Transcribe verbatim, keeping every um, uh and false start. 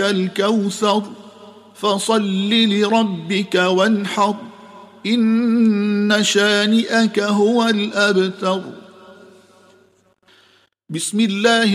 الكوثر فصل لربك وانحر إن شانئك هو الأبتر. بسم الله